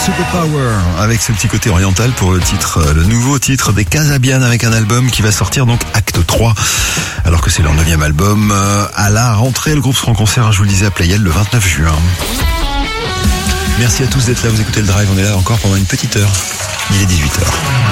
Superpower, avec ce petit côté oriental pour le nouveau titre des Kasabian, avec un album qui va sortir donc Acte 3, alors que c'est leur 9e album. À la rentrée, le groupe sera en concert, je vous le disais, à Playel le 29 juin. Merci à tous d'être là, vous écoutez le Drive, on est là encore pendant une petite heure. Il est 18h.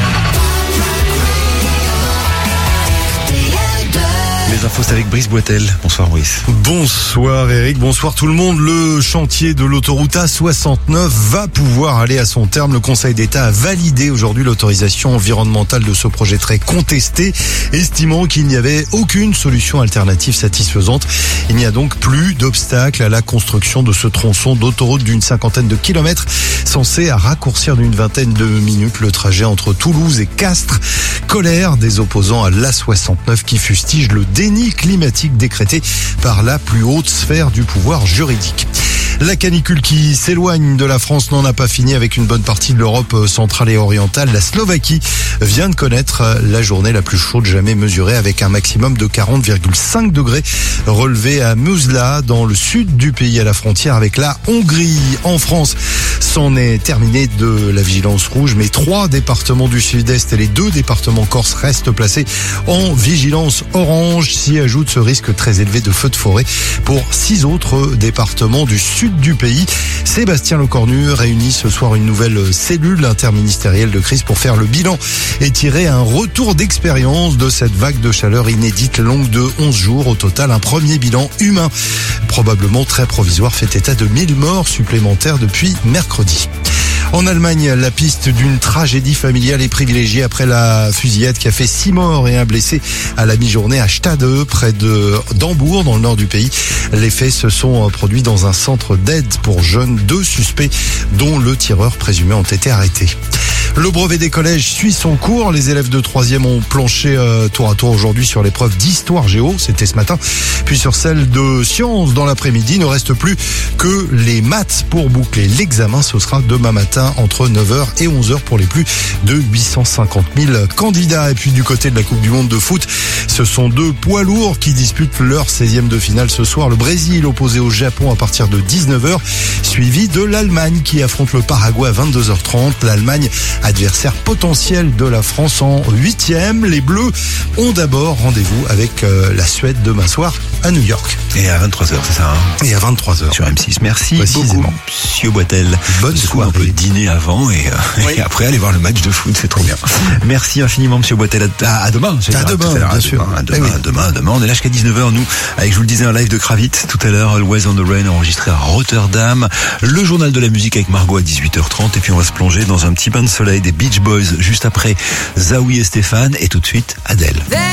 Les infos, c'est avec Brice Boitel. Bonsoir Brice. Bonsoir Eric, bonsoir tout le monde. Le chantier de l'autoroute A69 va pouvoir aller à son terme. Le Conseil d'État a validé aujourd'hui l'autorisation environnementale de ce projet très contesté, estimant qu'il n'y avait aucune solution alternative satisfaisante. Il n'y a donc plus d'obstacle à la construction de ce tronçon d'autoroute d'une 50aine de kilomètres, censé raccourcir d'une 20aine de minutes le trajet entre Toulouse et Castres. Colère des opposants à l'A69 qui fustigent le déni climatique décrété par la plus haute sphère du pouvoir juridique. La canicule qui s'éloigne de la France n'en a pas fini avec une bonne partie de l'Europe centrale et orientale. La Slovaquie vient de connaître la journée la plus chaude jamais mesurée, avec un maximum de 40,5 degrés relevé à Muzla, dans le sud du pays, à la frontière avec la Hongrie. En France, c'en est terminé de la vigilance rouge, mais 3 départements du sud-est et les 2 départements corse restent placés en vigilance orange. S'y ajoute ce risque très élevé de feux de forêt pour 6 autres départements du sud du pays. Sébastien Lecornu réunit ce soir une nouvelle cellule interministérielle de crise pour faire le bilan et tirer un retour d'expérience de cette vague de chaleur inédite longue de 11 jours. Au total, un premier bilan humain, probablement très provisoire, fait état de 1000 morts supplémentaires depuis mercredi. En Allemagne, la piste d'une tragédie familiale est privilégiée après la fusillade qui a fait 6 morts et un blessé à la mi-journée à Stade, près d'Hambourg, dans le nord du pays. Les faits se sont produits dans un centre d'aide pour jeunes. 2 suspects, dont le tireur présumé, ont été arrêtés. Le brevet des collèges suit son cours. Les élèves de 3e ont planché tour à tour aujourd'hui sur l'épreuve d'histoire géo, c'était ce matin, puis sur celle de sciences dans l'après-midi. Il ne reste plus que les maths pour boucler l'examen. Ce sera demain matin entre 9h et 11h pour les plus de 850 000 candidats. Et puis du côté de la Coupe du Monde de foot, ce sont 2 poids lourds qui disputent leur 16e de finale ce soir. Le Brésil opposé au Japon à partir de 19h, suivi de l'Allemagne qui affronte le Paraguay à 22h30. L'Allemagne, adversaire potentiel de la France en 8e. Les Bleus ont d'abord rendez-vous avec la Suède demain soir à New York. Et à 23h, c'est ça, hein? Et à 23h. Sur M6. Merci Précisément. beaucoup, Monsieur Boitel. Bonne soirée. On peut dîner avant et après aller voir le match de foot, c'est trop bien. Merci infiniment, Monsieur Boitel. À demain. À demain, bien sûr. À demain. On est là jusqu'à 19h, nous, avec, je vous le disais, un live de Kravitz tout à l'heure, Always on the Rain, enregistré à Rotterdam. Le journal de la musique avec Margot à 18h30. Et puis on va se plonger dans un petit bain de soleil des Beach Boys juste après Zawi et Stéphane. Et tout de suite, Adèle.